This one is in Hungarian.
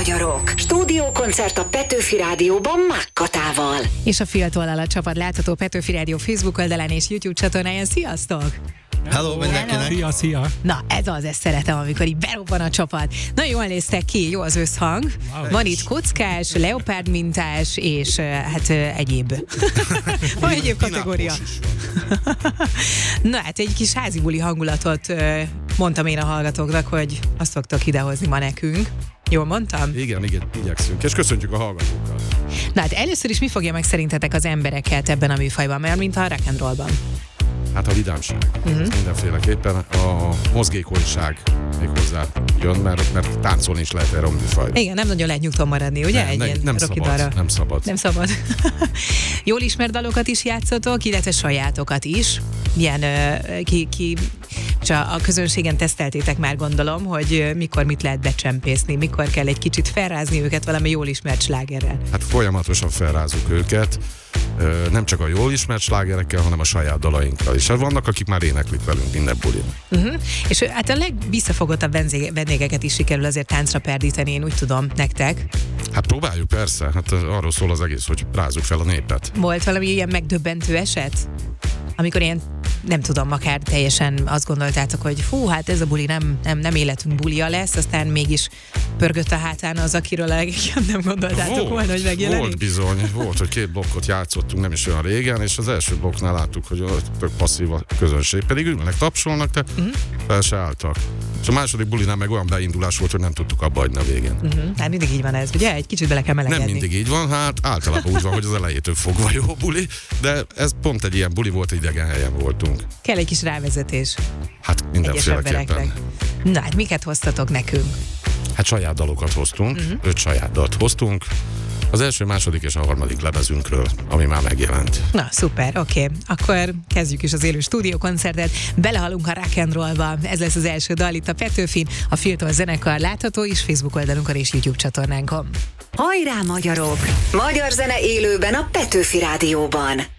magyarok. Stúdiókoncert a Petőfi Rádióban Mákkatával. És a Filtollal a csapat látható Petőfi Rádió Facebook oldalán és YouTube csatornáján. Sziasztok! Hello mindenkinek! Szia! Na, ezt szeretem, amikor így berobban a csapat. Na, jól néztek ki, jó az összhang. Wow. Van itt kockás, leopárd mintás, és hát egyéb. Van egyéb kategória. Na, hát egy kis házi buli hangulatot mondtam én a hallgatóknak, hogy azt fogtok idehozni ma nekünk. Jól mondtam? Igen, igyekszünk. És köszöntjük a hallgatókat. Na, hát először is mi fogja meg szerintetek az embereket ebben a műfajban, mert mint a rock and rollban? Hát a vidámság. Mindenféleképpen a mozgékonyság még hozzá jön, mert táncolni is lehet erre a műfajban. Igen, nem nagyon lehet nyugton maradni, ugye? Nem szabad. Nem szabad. Jól ismert dalokat is játszotok, illetve sajátokat is. Milyen és a közönségen teszteltétek már, gondolom, hogy mikor mit lehet becsempészni, mikor kell egy kicsit felrázni őket valami jól ismert slágerrel. Hát folyamatosan felrázzuk őket, nem csak a jól ismert slágerekkel, hanem a saját dalainkkal is. Hát vannak, akik már éneklik velünk minden bulin. És hát a legvisszafogottabb vendégeket is sikerül azért táncra perdíteni, én úgy tudom, nektek. Hát próbáljuk, persze. Hát arról szól az egész, hogy rázzuk fel a népet. Volt valami ilyen megdöbbentő eset? Amikor ilyen, nem tudom, akár teljesen azt gondoltátok, hogy fú, hát ez a buli nem életünk bulia lesz, aztán mégis pörgött a hátán az, akiről nem gondoltátok volna, hogy megjelenik? Volt bizony, hogy 2 blokkot játszottunk nem is olyan régen, és az első blokknál láttuk, hogy tök passzív a közönség, pedig ülnek, tapsolnak, de fel se álltak. És a második bulinál meg olyan beindulás volt, hogy nem tudtuk abba hagyni a végén. Hát mindig így van ez, ugye? Egy kicsit bele kell melegedni. Nem mindig így van, hát általában úgy van, hogy az elejétől fogva jó buli, de ez pont egy ilyen buli volt, idegen helyen voltunk. Kell egy kis rávezetés. Hát mindenféleképpen. Na, hát miket hoztatok nekünk? Hát saját dalokat hoztunk, 5 saját dalt hoztunk. Az első, második és a harmadik lemezünkről, ami már megjelent. Na, szuper, oké. Akkor kezdjük is az élő stúdiókoncertet. Belehalunk a rock and rollba. Ez lesz az első dal itt a Petőfin, a Filtoll zenekar látható is Facebook oldalunkon és YouTube csatornánkon. Hajrá magyarok! Magyar zene élőben a Petőfi Rádióban.